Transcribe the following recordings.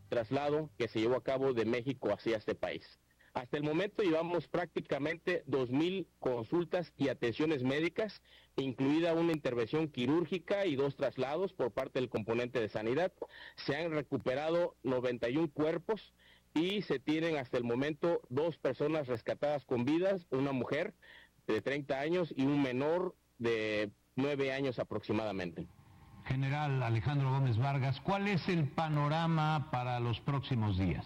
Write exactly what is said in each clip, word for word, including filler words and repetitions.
traslado que se llevó a cabo de México hacia este país. Hasta el momento llevamos prácticamente dos mil consultas y atenciones médicas, incluida una intervención quirúrgica y dos traslados por parte del componente de sanidad. Se han recuperado noventa y uno cuerpos y se tienen hasta el momento dos personas rescatadas con vidas, una mujer de treinta años y un menor de nueve años aproximadamente. General Alejandro Gómez Vargas, ¿cuál es el panorama para los próximos días?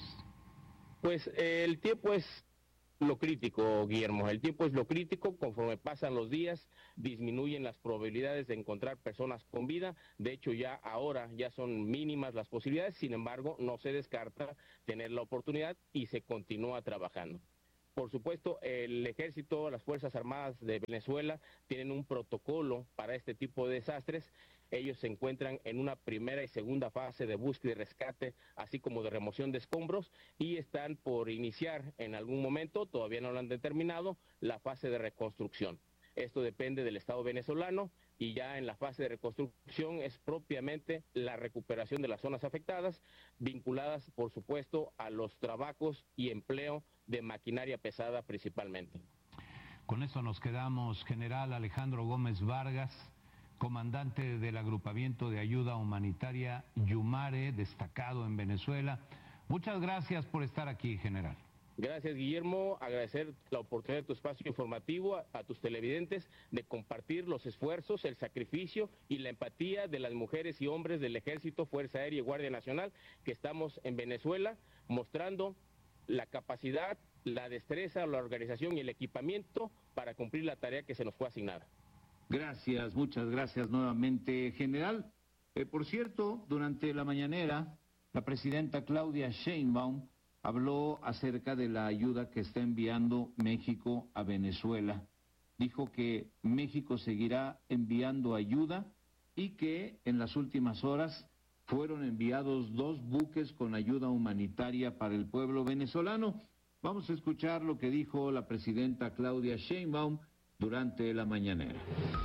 Pues eh, el tiempo es lo crítico, Guillermo, el tiempo es lo crítico. Conforme pasan los días, disminuyen las probabilidades de encontrar personas con vida. De hecho, ya ahora ya son mínimas las posibilidades, sin embargo, no se descarta tener la oportunidad y se continúa trabajando. Por supuesto, el Ejército, las Fuerzas Armadas de Venezuela tienen un protocolo para este tipo de desastres. Ellos se encuentran en una primera y segunda fase de búsqueda y rescate, así como de remoción de escombros, y están por iniciar en algún momento, todavía no lo han determinado, la fase de reconstrucción. Esto depende del Estado venezolano y ya en la fase de reconstrucción es propiamente la recuperación de las zonas afectadas, vinculadas, por supuesto, a los trabajos y empleo de maquinaria pesada principalmente. Con eso nos quedamos, General Alejandro Gómez Vargas, comandante del Agrupamiento de Ayuda Humanitaria Yumare, destacado en Venezuela. Muchas gracias por estar aquí, General. Gracias, Guillermo. Agradecer la oportunidad de tu espacio informativo a, a tus televidentes de compartir los esfuerzos, el sacrificio y la empatía de las mujeres y hombres del Ejército, Fuerza Aérea y Guardia Nacional que estamos en Venezuela, mostrando la capacidad, la destreza, la organización y el equipamiento para cumplir la tarea que se nos fue asignada. Gracias, muchas gracias nuevamente, General. Eh, por cierto, durante la mañanera, la presidenta Claudia Sheinbaum habló acerca de la ayuda que está enviando México a Venezuela. Dijo que México seguirá enviando ayuda y que en las últimas horas fueron enviados dos buques con ayuda humanitaria para el pueblo venezolano. Vamos a escuchar lo que dijo la presidenta Claudia Sheinbaum durante la mañanera.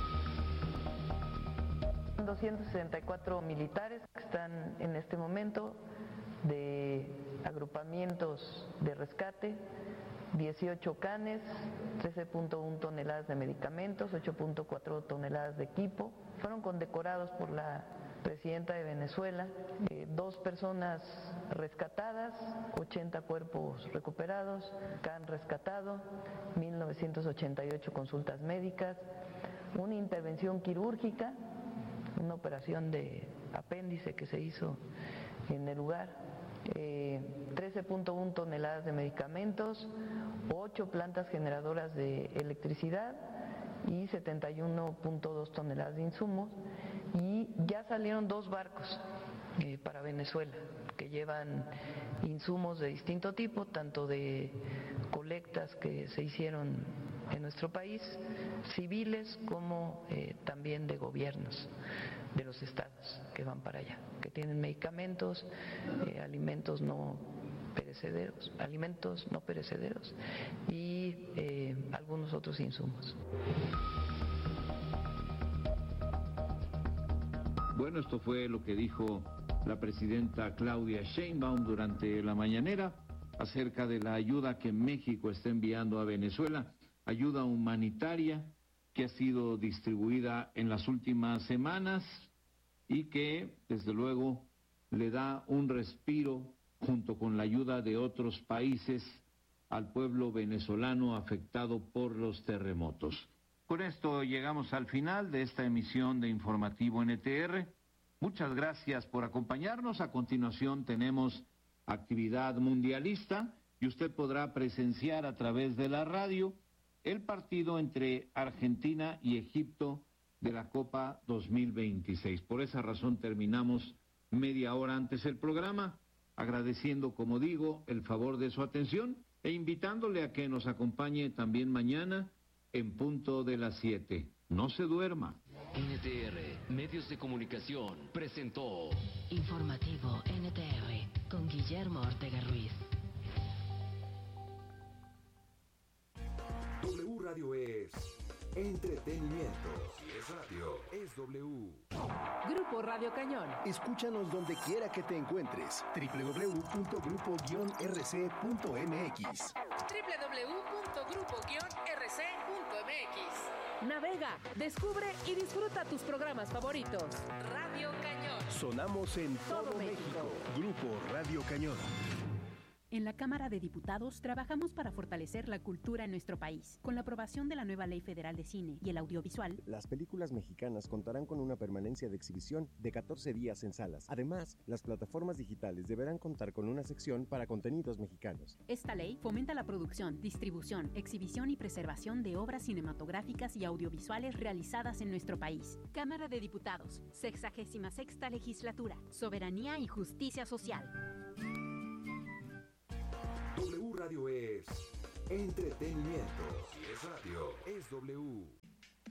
doscientos sesenta y cuatro militares que están en este momento de agrupamientos de rescate, dieciocho canes, trece punto uno toneladas de medicamentos, ocho punto cuatro toneladas de equipo. Fueron condecorados por la presidenta de Venezuela, eh, dos personas rescatadas, ochenta cuerpos recuperados, can rescatado, mil novecientas ochenta y ocho consultas médicas, una intervención quirúrgica, una operación de apéndice que se hizo en el lugar, eh, trece punto uno toneladas de medicamentos, ocho plantas generadoras de electricidad y setenta y uno punto dos toneladas de insumos, y ya salieron dos barcos eh, para Venezuela que llevan insumos de distinto tipo, tanto de colectas que se hicieron en nuestro país, civiles como eh, también de gobiernos de los estados que van para allá, que tienen medicamentos, eh, alimentos no perecederos, alimentos no perecederos y eh, algunos otros insumos. Bueno, esto fue lo que dijo la presidenta Claudia Sheinbaum durante la mañanera acerca de la ayuda que México está enviando a Venezuela, ayuda humanitaria que ha sido distribuida en las últimas semanas y que, desde luego, le da un respiro junto con la ayuda de otros países al pueblo venezolano afectado por los terremotos. Con esto llegamos al final de esta emisión de Informativo N T R. Muchas gracias por acompañarnos. A continuación tenemos actividad mundialista y usted podrá presenciar a través de la radio el partido entre Argentina y Egipto de la Copa dos mil veintiséis. Por esa razón terminamos media hora antes el programa, agradeciendo, como digo, el favor de su atención e invitándole a que nos acompañe también mañana en punto de las siete. No se duerma. N T R, Medios de Comunicación, presentó Informativo N T R con Guillermo Ortega Ruiz. W Radio es entretenimiento. es radio, es W. Grupo Radio Cañón. Escúchanos donde quiera que te encuentres. doble u doble u doble u punto grupo guion r c punto m x. doble u doble u doble u punto grupo guion r c punto m x. Navega, descubre y disfruta tus programas favoritos. Radio Cañón. Sonamos en todo, todo México. México. Grupo Radio Cañón. En la Cámara de Diputados trabajamos para fortalecer la cultura en nuestro país. Con la aprobación de la nueva Ley Federal de Cine y el Audiovisual, las películas mexicanas contarán con una permanencia de exhibición de catorce días en salas. Además, las plataformas digitales deberán contar con una sección para contenidos mexicanos. Esta ley fomenta la producción, distribución, exhibición y preservación de obras cinematográficas y audiovisuales realizadas en nuestro país. Cámara de Diputados, sexagésima sexta Legislatura, Soberanía y Justicia Social. W Radio es entretenimiento. Si es radio, es W.